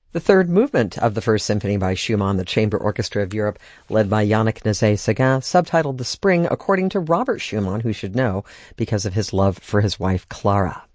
The third movement of the First Symphony by Schumann, the Chamber Orchestra of Europe, led by Yannick Nézet-Séguin, subtitled The Spring, according to Robert Schumann, who should know because of his love for his wife Clara.